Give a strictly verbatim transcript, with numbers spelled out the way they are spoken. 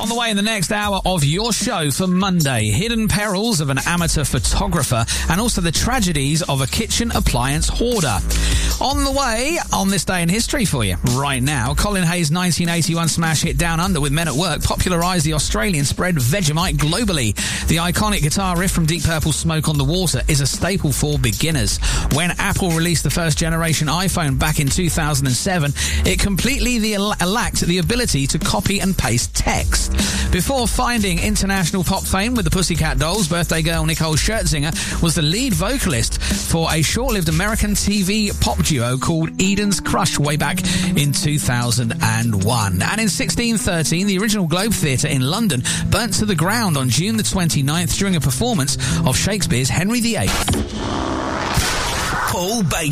On the way in the next hour of your show for Monday, hidden perils of an amateur photographer and also the tragedies of a kitchen appliance hoarder. On the way, on this day in history for you right now, Colin Hayes' nineteen eighty-one smash hit Down Under with Men at Work popularised the Australian spread Vegemite globally. The iconic guitar riff from Deep Purple's Smoke on the Water is a staple for beginners. When Apple released the first generation iPhone back in two thousand seven, it completely the, lacked the ability to copy and paste text. Before finding international pop fame with the Pussycat Dolls, birthday girl Nicole Scherzinger was the lead vocalist for a short-lived American T V pop duo called Eden's Crush way back in two thousand one. And in sixteen thirteen, the original Globe Theatre in London burnt to the ground on June the twenty-ninth during a performance of Shakespeare's Henry the Eighth. Paul Baker.